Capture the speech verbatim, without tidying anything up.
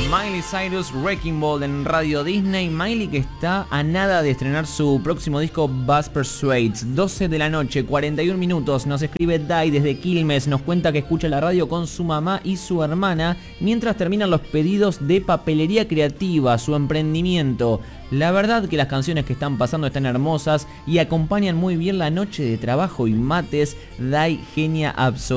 Miley Cyrus, Wrecking Ball en Radio Disney. Miley que está a nada de estrenar su próximo disco Buzz Persuades. doce de la noche, cuarenta y un minutos. Nos escribe Dai desde Quilmes. Nos cuenta que escucha la radio con su mamá y su hermana mientras terminan los pedidos de Papelería Creativa, su emprendimiento. La verdad que las canciones que están pasando están hermosas y acompañan muy bien la noche de trabajo y mates. Dai, genia absoluta.